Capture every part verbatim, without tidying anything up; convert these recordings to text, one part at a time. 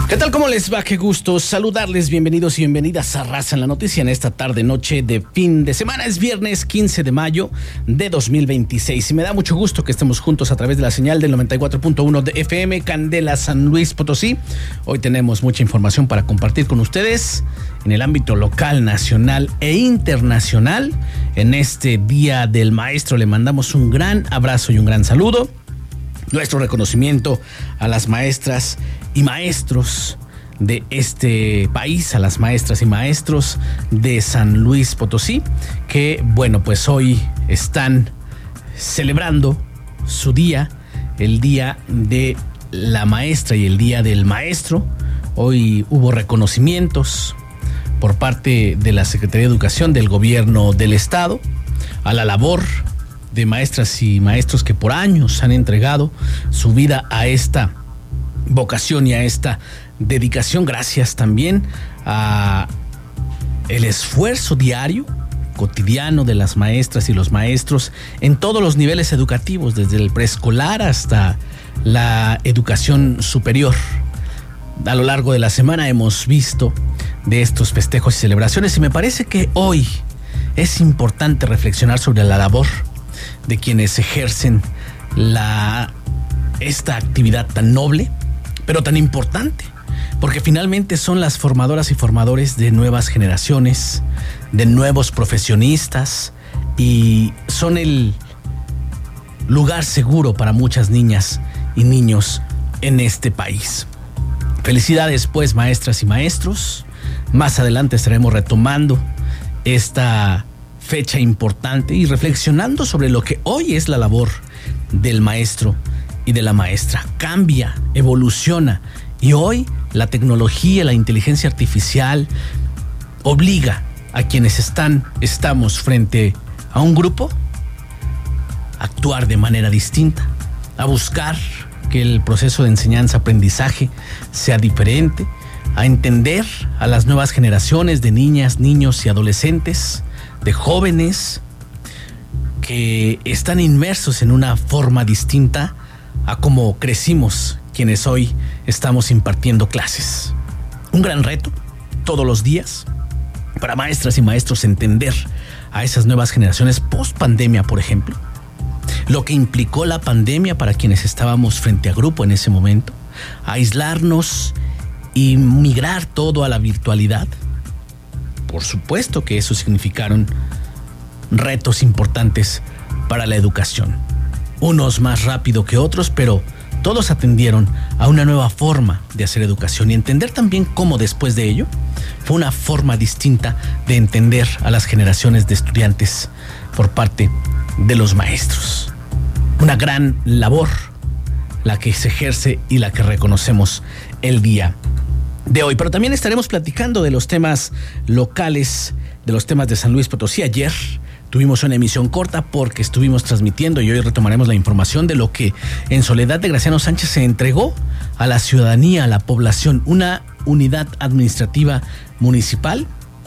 ¿Qué tal? ¿Cómo les va? Qué gusto saludarles. Bienvenidos y bienvenidas a Raza en la Noticia en esta tarde noche de fin de semana. Es viernes quince de mayo de dos mil veintiséis y me da mucho gusto que estemos juntos a través de la señal del noventa y cuatro punto uno de F M Candela San Luis Potosí. Hoy tenemos mucha información para compartir con ustedes en el ámbito local, nacional e internacional. En este Día del Maestro le mandamos un gran abrazo y un gran saludo. Nuestro reconocimiento a las maestras y maestros de este país, a las maestras y maestros de San Luis Potosí, que bueno, pues hoy están celebrando su día, el Día de la Maestra y el Día del Maestro. Hoy hubo reconocimientos por parte de la Secretaría de Educación del Gobierno del Estado a la labor de maestras y maestros que por años han entregado su vida a esta vocación y a esta dedicación, gracias también a el esfuerzo diario, cotidiano de las maestras y los maestros en todos los niveles educativos, desde el preescolar hasta la educación superior. A lo largo de la semana hemos visto de estos festejos y celebraciones y me parece que hoy es importante reflexionar sobre la labor de quienes ejercen la, esta actividad tan noble, pero tan importante, porque finalmente son las formadoras y formadores de nuevas generaciones, de nuevos profesionistas, y son el lugar seguro para muchas niñas y niños en este país. Felicidades pues, maestras y maestros. Más adelante estaremos retomando esta fecha importante y reflexionando sobre lo que hoy es la labor del maestro y de la maestra. Cambia, evoluciona y hoy la tecnología, la inteligencia artificial obliga a quienes están, estamos frente a un grupo a actuar de manera distinta, a buscar que el proceso de enseñanza-aprendizaje sea diferente, a entender a las nuevas generaciones de niñas, niños y adolescentes, de jóvenes que están inmersos en una forma distinta a cómo crecimos quienes hoy estamos impartiendo clases. Un gran reto todos los días para maestras y maestros entender a esas nuevas generaciones post pandemia, por ejemplo, lo que implicó la pandemia para quienes estábamos frente a grupo en ese momento, aislarnos y migrar todo a la virtualidad. Por supuesto que eso significaron retos importantes para la educación. Unos más rápido que otros, pero todos atendieron a una nueva forma de hacer educación y entender también cómo después de ello fue una forma distinta de entender a las generaciones de estudiantes por parte de los maestros. Una gran labor la que se ejerce y la que reconocemos el día de hoy, pero también estaremos platicando de los temas locales, de los temas de San Luis Potosí. Ayer tuvimos una emisión corta porque estuvimos transmitiendo y hoy retomaremos la información de lo que en Soledad de Graciano Sánchez se entregó a la ciudadanía, a la población, una unidad administrativa municipal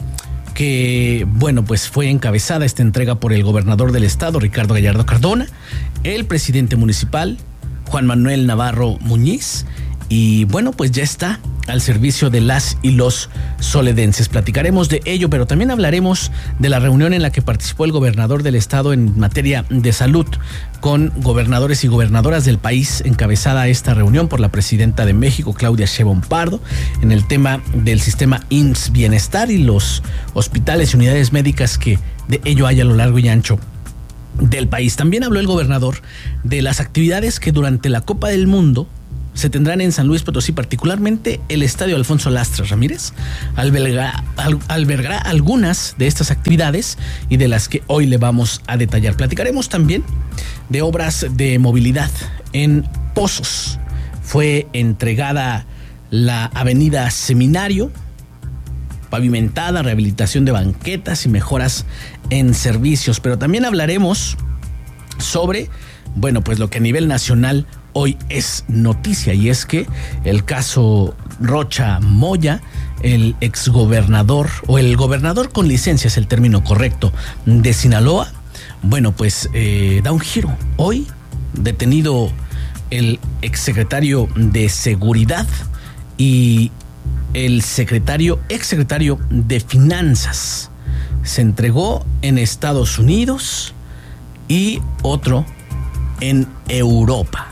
que, bueno, pues fue encabezada esta entrega por el gobernador del estado, Ricardo Gallardo Cardona, el presidente municipal, Juan Manuel Navarro Muñiz, y bueno, pues ya está al servicio de las y los soledenses. Platicaremos de ello, pero también hablaremos de la reunión en la que participó el gobernador del estado en materia de salud con gobernadores y gobernadoras del país, encabezada esta reunión por la presidenta de México, Claudia Sheinbaum Pardo, en el tema del sistema I M S S Bienestar y los hospitales y unidades médicas que de ello hay a lo largo y ancho del país. También habló el gobernador de las actividades que durante la Copa del Mundo se tendrán en San Luis Potosí, particularmente el Estadio Alfonso Lastra Ramírez albergará, al, albergará algunas de estas actividades y de las que hoy le vamos a detallar. Platicaremos también de obras de movilidad en Pozos. Fue entregada la avenida Seminario, pavimentada, rehabilitación de banquetas y mejoras en servicios, pero también hablaremos sobre, bueno, pues lo que a nivel nacional hoy es noticia, y es que el caso Rocha Moya, el exgobernador, o el gobernador con licencia es el término correcto, de Sinaloa, bueno, pues eh, da un giro. Hoy detenido el exsecretario de Seguridad y el secretario, exsecretario de Finanzas, se entregó en Estados Unidos y otro en Europa.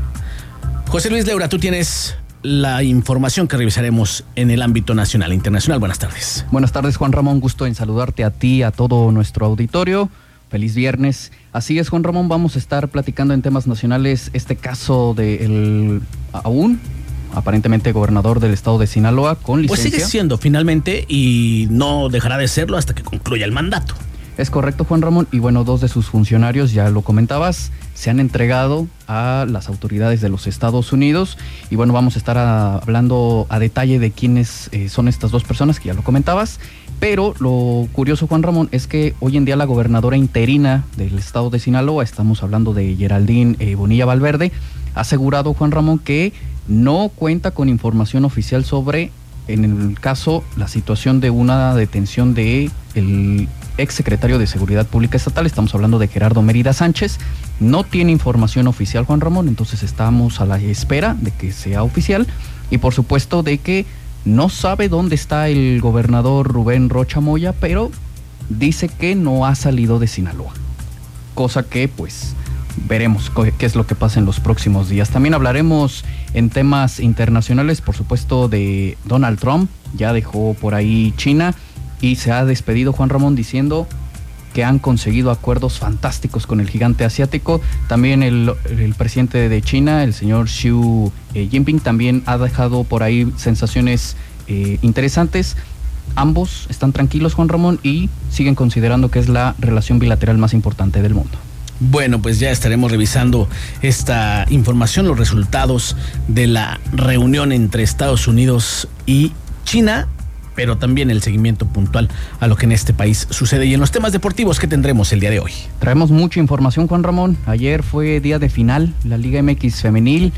José Luis Leura, tú tienes la información que revisaremos en el ámbito nacional e internacional. Buenas tardes. Buenas tardes, Juan Ramón. Gusto en saludarte a ti, a todo nuestro auditorio. Feliz viernes. Así es, Juan Ramón, vamos a estar platicando en temas nacionales este caso del aún aparentemente gobernador del estado de Sinaloa con licencia. Pues sigue siendo finalmente y no dejará de serlo hasta que concluya el mandato. Es correcto, Juan Ramón, y bueno, dos de sus funcionarios, ya lo comentabas, se han entregado a las autoridades de los Estados Unidos y bueno, vamos a estar a, hablando a detalle de quiénes eh, son estas dos personas, que ya lo comentabas, pero lo curioso, Juan Ramón, es que hoy en día la gobernadora interina del estado de Sinaloa, estamos hablando de Geraldine eh, Bonilla Valverde, ha asegurado, Juan Ramón, que no cuenta con información oficial sobre, en el caso, la situación de una detención de el exsecretario de Seguridad Pública Estatal. Estamos hablando de Gerardo Mérida Sánchez. No tiene información oficial, Juan Ramón, entonces estamos a la espera de que sea oficial y por supuesto de que no sabe dónde está el gobernador Rubén Rocha Moya, pero dice que no ha salido de Sinaloa, cosa que pues veremos qué es lo que pasa en los próximos días. También hablaremos en temas internacionales, por supuesto, de Donald Trump. Ya dejó por ahí China y se ha despedido, Juan Ramón, diciendo que han conseguido acuerdos fantásticos con el gigante asiático. También el, el presidente de China, el señor Xi eh, Jinping, también ha dejado por ahí sensaciones eh, interesantes. Ambos están tranquilos, Juan Ramón, y siguen considerando que es la relación bilateral más importante del mundo. Bueno, pues ya estaremos revisando esta información, los resultados de la reunión entre Estados Unidos y China, pero también el seguimiento puntual a lo que en este país sucede. Y en los temas deportivos, ¿qué tendremos el día de hoy? Traemos mucha información, Juan Ramón. Ayer fue día de final, la Liga M X femenil,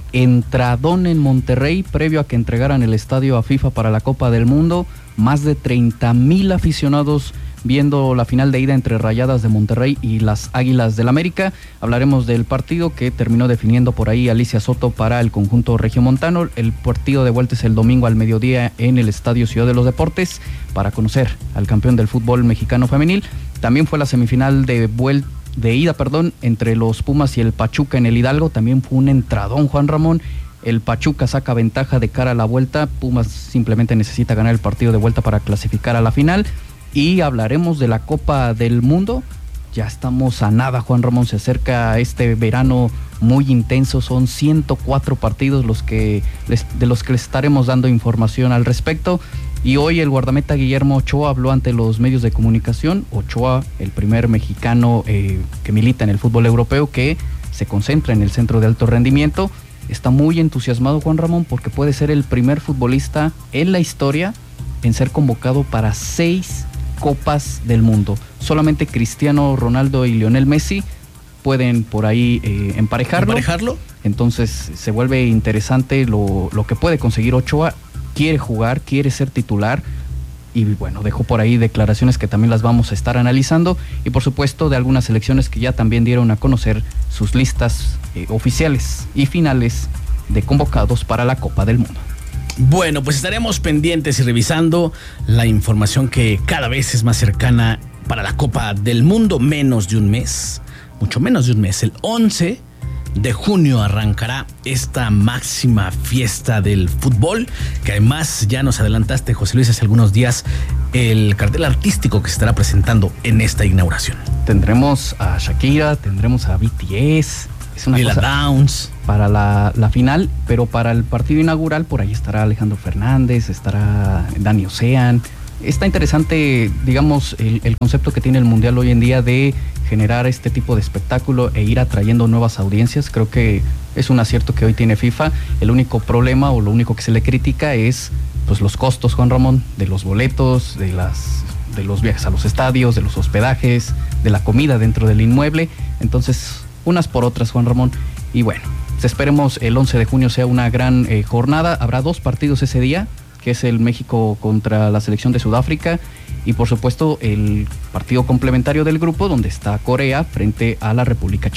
entradón en Monterrey, previo a que entregaran el estadio a FIFA para la Copa del Mundo. Más de treinta mil aficionados viendo la final de ida entre Rayadas de Monterrey y las Águilas del América. Hablaremos del partido que terminó definiendo por ahí Alicia Soto para el conjunto regiomontano. El partido de vuelta es el domingo al mediodía en el Estadio Ciudad de los Deportes para conocer al campeón del fútbol mexicano femenil. También fue la semifinal de vuelta de ida, perdón, entre los Pumas y el Pachuca en el Hidalgo. También fue un entradón, Juan Ramón. El Pachuca saca ventaja de cara a la vuelta. Pumas simplemente necesita ganar el partido de vuelta para clasificar a la final. Y hablaremos de la Copa del Mundo. Ya estamos a nada, Juan Ramón, se acerca este verano muy intenso. Son ciento cuatro partidos los que les, de los que les estaremos dando información al respecto. Y hoy el guardameta Guillermo Ochoa habló ante los medios de comunicación. Ochoa, el primer mexicano eh, que milita en el fútbol europeo, que se concentra en el centro de alto rendimiento. Está muy entusiasmado, Juan Ramón, porque puede ser el primer futbolista en la historia en ser convocado para seis Copas del Mundo. Solamente Cristiano Ronaldo y Lionel Messi pueden por ahí eh, emparejarlo. ¿Emparejarlo? Entonces se vuelve interesante lo, lo que puede conseguir Ochoa. Quiere jugar, quiere ser titular y bueno, dejó por ahí declaraciones que también las vamos a estar analizando y por supuesto de algunas selecciones que ya también dieron a conocer sus listas eh, oficiales y finales de convocados para la Copa del Mundo. Bueno, pues estaremos pendientes y revisando la información que cada vez es más cercana para la Copa del Mundo. Menos de un mes, mucho menos de un mes, el once de junio arrancará esta máxima fiesta del fútbol, que además ya nos adelantaste, José Luis, hace algunos días, el cartel artístico que se estará presentando en esta inauguración. Tendremos a Shakira, tendremos a B T S, es una y cosa la Downs para la, la final, pero para el partido inaugural por ahí estará Alejandro Fernández, estará Dani Ocean. Está interesante, digamos, el, el concepto que tiene el Mundial hoy en día de generar este tipo de espectáculo e ir atrayendo nuevas audiencias. Creo que es un acierto que hoy tiene FIFA. El único problema o lo único que se le critica es pues los costos, Juan Ramón, de los boletos, de las de los viajes a los estadios, de los hospedajes, de la comida dentro del inmueble. Entonces, unas por otras, Juan Ramón. Y bueno, esperemos el once de junio sea una gran eh, jornada. Habrá dos partidos ese día, que es el México contra la selección de Sudáfrica y por supuesto el partido complementario del grupo donde está Corea frente a la República Checa.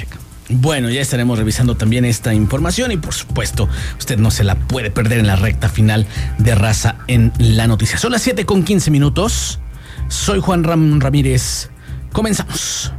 Bueno, ya estaremos revisando también esta información y por supuesto usted no se la puede perder en la recta final de Raza en la Noticia. Son las siete con quince minutos. Soy Juan Ram Ramírez. Comenzamos.